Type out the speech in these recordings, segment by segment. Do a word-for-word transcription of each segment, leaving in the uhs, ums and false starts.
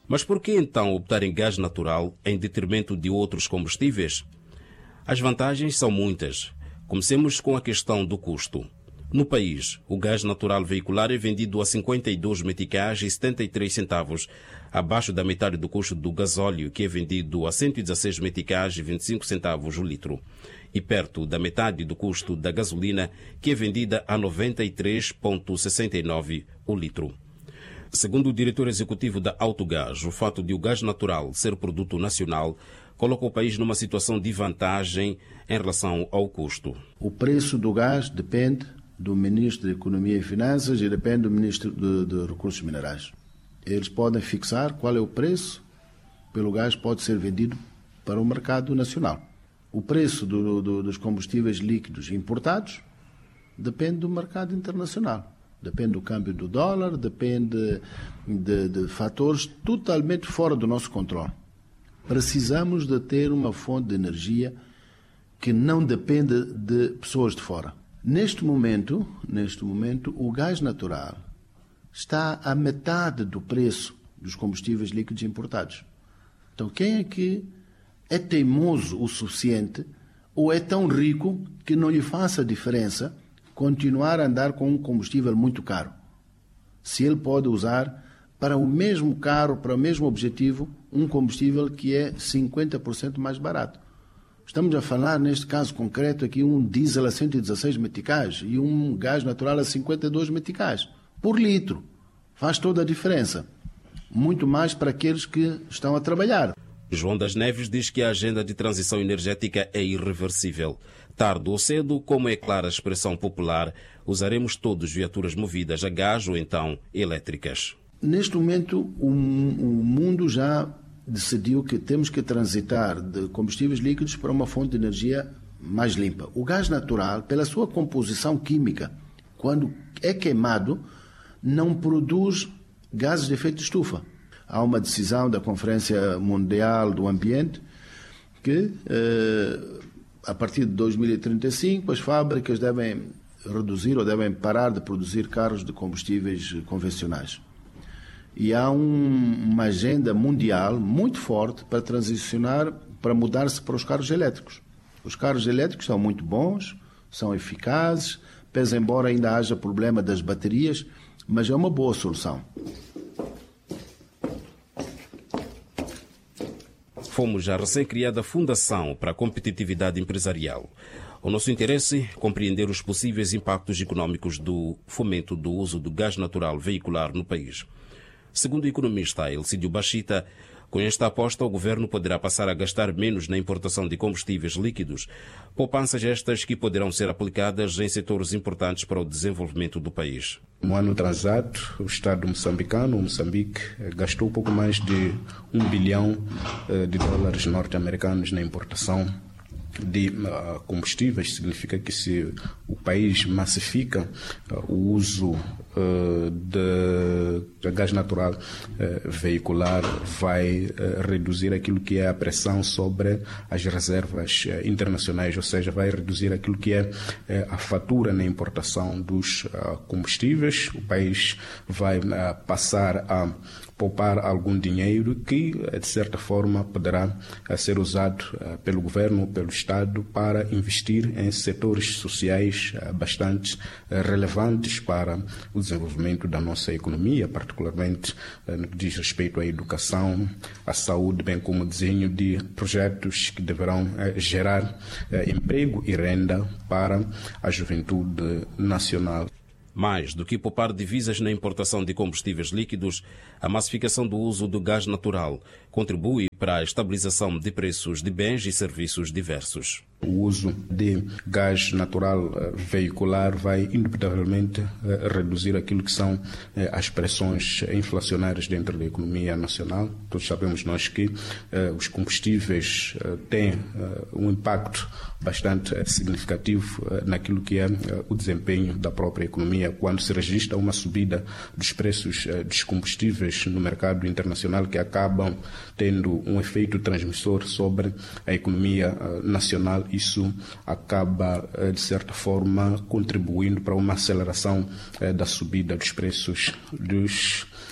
Mas por que então optar em gás natural em detrimento de outros combustíveis? As vantagens são muitas. Comecemos com a questão do custo. No país, o gás natural veicular é vendido a cinquenta e dois meticais e setenta e três centavos, abaixo da metade do custo do gasóleo, que é vendido a cento e dezesseis meticais e vinte e cinco centavos o litro, e perto da metade do custo da gasolina, que é vendida a noventa e três vírgula sessenta e nove o litro. Segundo o diretor executivo da Autogás, o fato de o gás natural ser produto nacional coloca o país numa situação de vantagem em relação ao custo. O preço do gás depende do Ministro da Economia e Finanças e depende do Ministro de, de Recursos Minerais. Eles podem fixar qual é o preço pelo gás pode ser vendido para o mercado nacional. O preço do, do, dos combustíveis líquidos importados depende do mercado internacional. Depende do câmbio do dólar, depende de, de fatores totalmente fora do nosso controle. Precisamos de ter uma fonte de energia que não dependa de pessoas de fora. Neste momento, neste momento, o gás natural está à metade do preço dos combustíveis líquidos importados. Então, quem é que é teimoso o suficiente ou é tão rico que não lhe faça diferença continuar a andar com um combustível muito caro, se ele pode usar para o mesmo carro, para o mesmo objetivo, um combustível que é cinquenta por cento mais barato? Estamos a falar, neste caso concreto, aqui um diesel a cento e dezesseis meticais e um gás natural a cinquenta e dois meticais por litro. Faz toda a diferença. Muito mais para aqueles que estão a trabalhar. João das Neves diz que a agenda de transição energética é irreversível. Tarde ou cedo, como é clara a expressão popular, usaremos todos viaturas movidas a gás ou então elétricas. Neste momento, o, o mundo já decidiu que temos que transitar de combustíveis líquidos para uma fonte de energia mais limpa. O gás natural, pela sua composição química, quando é queimado, não produz gases de efeito de estufa. Há uma decisão da Conferência Mundial do Ambiente que, eh, a partir de dois mil e trinta e cinco, as fábricas devem reduzir ou devem parar de produzir carros de combustíveis convencionais. E há um, uma agenda mundial muito forte para transicionar, para mudar-se para os carros elétricos. Os carros elétricos são muito bons, são eficazes, pese embora ainda haja problema das baterias, mas é uma boa solução. Fomos à recém-criada Fundação para a Competitividade Empresarial. O nosso interesse é compreender os possíveis impactos econômicos do fomento do uso do gás natural veicular no país. Segundo o economista Elcídio Bachita, com esta aposta o governo poderá passar a gastar menos na importação de combustíveis líquidos, poupanças estas que poderão ser aplicadas em setores importantes para o desenvolvimento do país. No ano transato, o Estado moçambicano, o Moçambique, gastou pouco mais de um bilhão de dólares norte-americanos na importação de uh, combustíveis. Significa que se o país massifica uh, o uso uh, de, de gás natural uh, veicular, vai uh, reduzir aquilo que é a pressão sobre as reservas uh, internacionais, ou seja, vai reduzir aquilo que é uh, a fatura na importação dos uh, combustíveis. O país vai uh, passar a poupar algum dinheiro que, de certa forma, poderá ser usado pelo governo, pelo Estado, para investir em setores sociais bastante relevantes para o desenvolvimento da nossa economia, particularmente no que diz respeito à educação, à saúde, bem como o desenho de projetos que deverão gerar emprego e renda para a juventude nacional. Mais do que poupar divisas na importação de combustíveis líquidos, a massificação do uso do gás natural contribui para a estabilização de preços de bens e serviços diversos. O uso de gás natural veicular vai indubitavelmente reduzir aquilo que são as pressões inflacionárias dentro da economia nacional. Todos sabemos nós que os combustíveis têm um impacto bastante significativo naquilo que é o desempenho da própria economia. Quando se registra uma subida dos preços dos combustíveis no mercado internacional, que acabam tendo um efeito transmissor sobre a economia nacional, isso acaba, de certa forma, contribuindo para uma aceleração da subida dos preços dos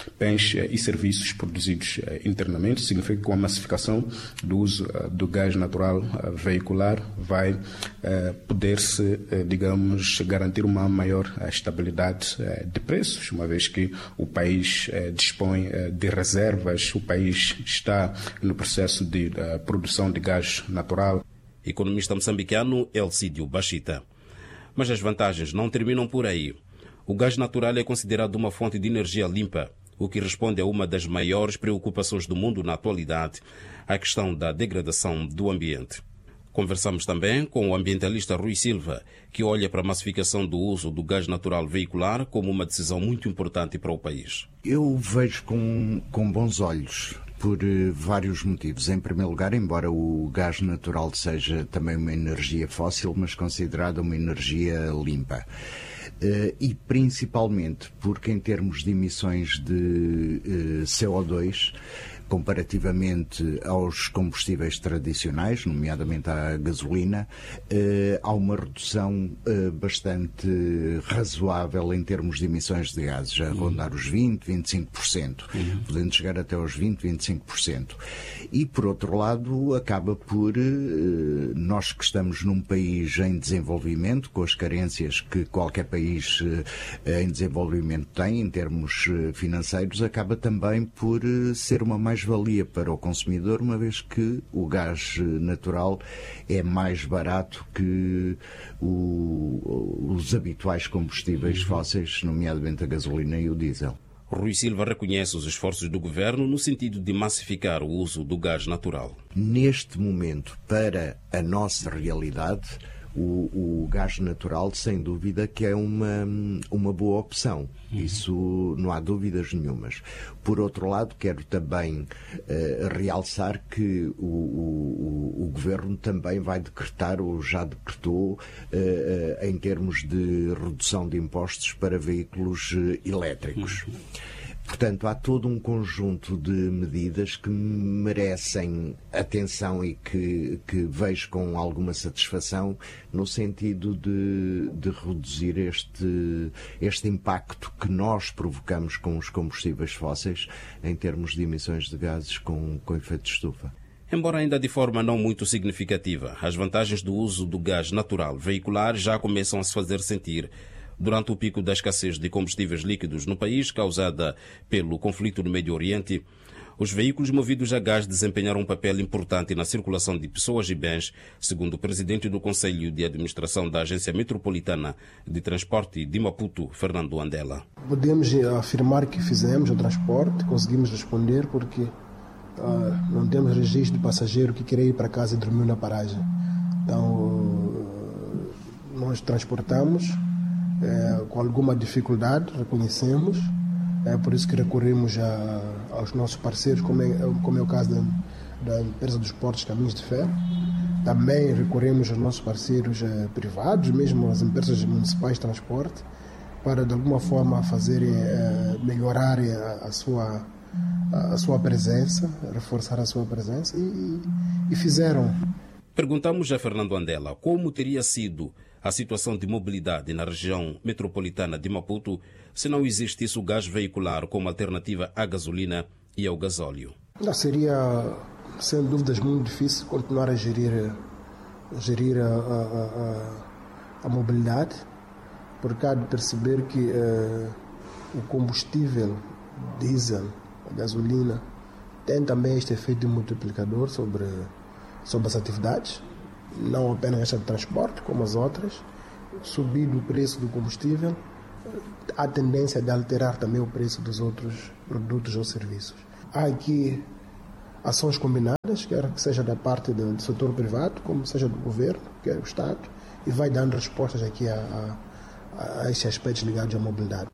bens e serviços produzidos internamente. Significa que com a massificação do uso do gás natural veicular vai poder-se, digamos, garantir uma maior estabilidade de preços, uma vez que o país dispõe de reservas, o país está no processo de produção de gás natural. Economista moçambicano Elcídio Bachita. Mas as vantagens não terminam por aí. O gás natural é considerado uma fonte de energia limpa, o que responde a uma das maiores preocupações do mundo na atualidade, a questão da degradação do ambiente. Conversamos também com o ambientalista Rui Silva, que olha para a massificação do uso do gás natural veicular como uma decisão muito importante para o país. Eu vejo com, com bons olhos, por vários motivos. Em primeiro lugar, embora o gás natural seja também uma energia fóssil, mas considerada uma energia limpa. Uh, e principalmente porque em termos de emissões de uh, C O dois, comparativamente aos combustíveis tradicionais, nomeadamente à gasolina, uh, há uma redução uh, bastante razoável em termos de emissões de gases, a rondar os vinte, vinte e cinco por cento, uhum. podendo chegar até aos vinte, vinte e cinco por cento. E, por outro lado, acaba por, uh, nós que estamos num país em desenvolvimento, com as carências que qualquer país uh, em desenvolvimento tem, em termos uh, financeiros, acaba também por uh, ser uma mais-valia para o consumidor, uma vez que o gás uh, natural é mais barato que o, os habituais combustíveis fósseis, nomeadamente a gasolina e o diesel. Rui Silva reconhece os esforços do governo no sentido de massificar o uso do gás natural. Neste momento, para a nossa realidade, o, o gás natural, sem dúvida, que é uma, uma boa opção. Uhum. Isso não há dúvidas nenhumas. Por outro lado, quero também uh, realçar que o, o, o Governo também vai decretar, ou já decretou, uh, uh, em termos de redução de impostos para veículos uh, elétricos. Uhum. Portanto, há todo um conjunto de medidas que merecem atenção e que, que vejo com alguma satisfação no sentido de, de reduzir este, este impacto que nós provocamos com os combustíveis fósseis em termos de emissões de gases com, com efeito de estufa. Embora ainda de forma não muito significativa, as vantagens do uso do gás natural veicular já começam a se fazer sentir. Durante o pico da escassez de combustíveis líquidos no país, causada pelo conflito no Médio Oriente, os veículos movidos a gás desempenharam um papel importante na circulação de pessoas e bens, segundo o presidente do Conselho de Administração da Agência Metropolitana de Transporte de Maputo, Fernando Andela. Podemos afirmar que fizemos o transporte, conseguimos responder porque ah, não temos registro de passageiro que queria ir para casa e dormiu na paragem. Então, nós transportamos. É, com alguma dificuldade, reconhecemos, é por isso que recorremos a, aos nossos parceiros, como é, como é o caso da, da empresa dos Portos Caminhos de Ferro. Também recorremos aos nossos parceiros é, privados, mesmo as empresas municipais de transporte, para de alguma forma fazerem, é, melhorarem a, a, sua, a, a sua presença, reforçar a sua presença, e, e fizeram. Perguntamos a Fernando Andela como teria sido a situação de mobilidade na região metropolitana de Maputo se não existisse o gás veicular como alternativa à gasolina e ao gasóleo. Seria, sem dúvidas, muito difícil continuar a gerir, a, gerir a, a, a, a mobilidade, porque há de perceber que eh, o combustível diesel, a gasolina, tem também este efeito multiplicador sobre, sobre as atividades. Não apenas esta de transporte, como as outras. Subindo o preço do combustível, há tendência de alterar também o preço dos outros produtos ou serviços. Há aqui ações combinadas, quer que seja da parte do, do setor privado, como seja do governo, que é o Estado, e vai dando respostas aqui a, a, a estes aspectos ligados à mobilidade.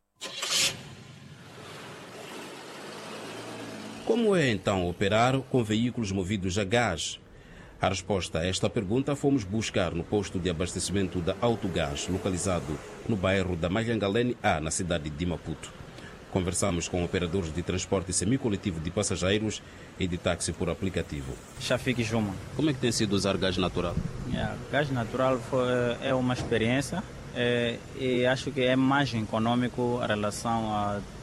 Como é então operar com veículos movidos a gás? A resposta a esta pergunta fomos buscar no posto de abastecimento da Autogás, localizado no bairro da Malhangalene A, na cidade de Maputo. Conversamos com operadores de transporte semicoletivo de passageiros e de táxi por aplicativo. Shafik Juma. Como é que tem sido usar gás natural? É, gás natural foi, é uma experiência é, e acho que é mais econômico em relação a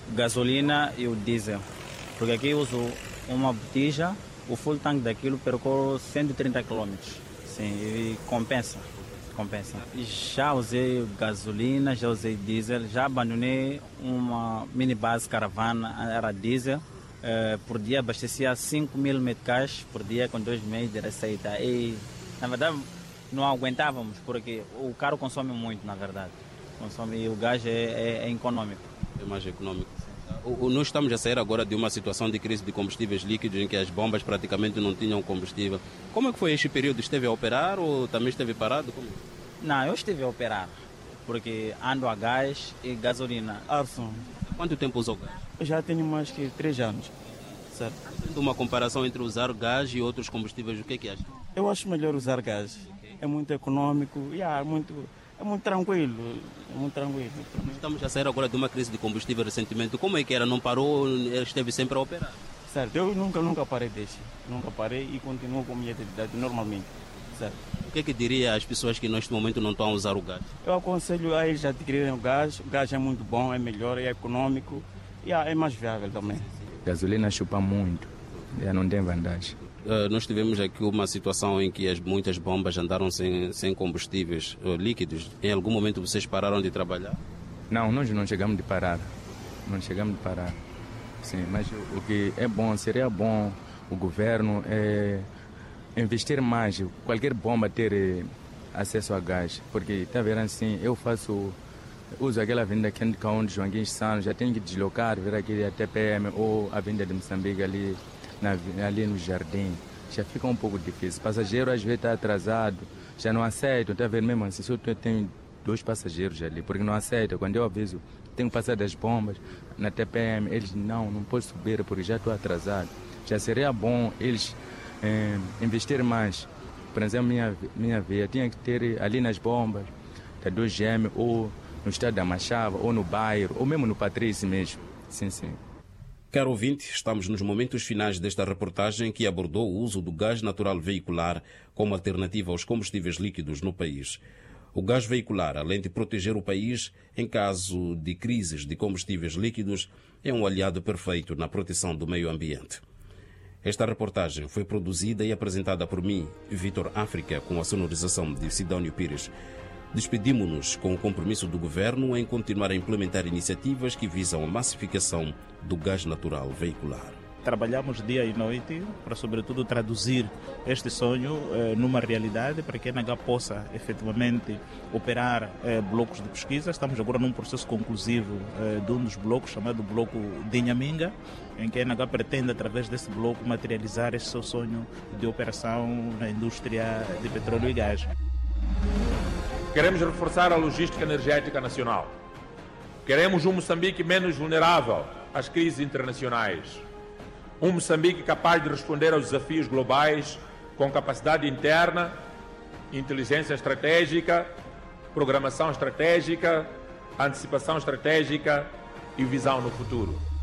gasolina e o diesel. Porque aqui eu uso uma botija, o full tank daquilo percorre cento e trinta quilômetros. Sim, e compensa. compensa. Já usei gasolina, já usei diesel, já abandonei uma mini base caravana, era diesel. Uh, por dia abastecia cinco mil meticais por dia com dois meses de receita. E, na verdade, não aguentávamos, porque o carro consome muito, na verdade. Consome, e o gás é, é, é econômico. É mais econômico. O, o, nós estamos a sair agora de uma situação de crise de combustíveis líquidos em que as bombas praticamente não tinham combustível. Como é que foi este período? Esteve a operar ou também esteve parado? Como? Não, eu estive a operar, porque ando a gás e gasolina. Arson. Quanto tempo usou gás? Eu já tenho mais que três anos. Certo. Uma comparação entre usar gás e outros combustíveis, o que é que acha? Eu acho melhor usar gás. É muito econômico e é muito, é muito tranquilo. É muito tranquilo. Estamos a sair agora de uma crise de combustível recentemente. Como é que era? Não parou? Esteve sempre a operar? Certo. Eu nunca, nunca parei desse. Nunca parei e continuo com a minha atividade normalmente. Certo. O que é que diria às pessoas que neste momento não estão a usar o gás? Eu aconselho a eles a adquirirem o gás. O gás é muito bom, é melhor, é econômico e é mais viável também. Gasolina chupa muito, já não tem vantagem. Uh, nós tivemos aqui uma situação em que as, muitas bombas andaram sem, sem combustíveis uh, líquidos. Em algum momento vocês pararam de trabalhar? Não, nós não chegamos de parar. Não chegamos de parar. Sim, mas o, o que é bom, seria bom o governo é investir mais, qualquer bomba ter eh, acesso a gás. Porque, está vendo assim, eu faço... Uso aquela avenida Kennedy Kaunda, Joaquim Santos, já tenho que deslocar, vir aqui até P M ou a avenida de Moçambique ali, na, ali no Jardim. Já fica um pouco difícil. Passageiro às vezes está atrasado, já não aceita, está vendo mesmo assim, se eu tenho dois passageiros ali, porque não aceita. Quando eu aviso, tenho que passar das bombas na T P M, eles não, não posso subir porque já estou atrasado. Já seria bom eles eh, investir mais. Por exemplo, minha, minha via tinha que ter ali nas bombas, da dois G M ou no estado da Machava, ou no bairro, ou mesmo no Patrício mesmo. Sim, sim. Caro ouvinte, estamos nos momentos finais desta reportagem que abordou o uso do gás natural veicular como alternativa aos combustíveis líquidos no país. O gás veicular, além de proteger o país em caso de crises de combustíveis líquidos, é um aliado perfeito na proteção do meio ambiente. Esta reportagem foi produzida e apresentada por mim, Vitor África, com a sonorização de Sidónio Pires. Despedimos-nos com o compromisso do Governo em continuar a implementar iniciativas que visam a massificação do gás natural veicular. Trabalhamos dia e noite para, sobretudo, traduzir este sonho eh, numa realidade para que a N H possa, efetivamente, operar eh, blocos de pesquisa. Estamos agora num processo conclusivo eh, de um dos blocos, chamado Bloco de Inhaminga, em que a N H pretende, através desse bloco, materializar esse seu sonho de operação na indústria de petróleo e gás. Queremos reforçar a logística energética nacional. Queremos um Moçambique menos vulnerável às crises internacionais. Um Moçambique capaz de responder aos desafios globais com capacidade interna, inteligência estratégica, programação estratégica, antecipação estratégica e visão no futuro.